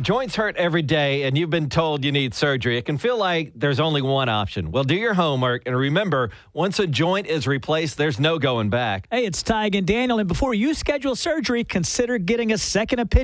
joints hurt every day and you've been told you need surgery, it can feel like there's only one option. Well, do your homework and remember, once a joint is replaced, there's no going back. Hey, it's Tig and Daniel, and before you schedule surgery, consider getting a second opinion.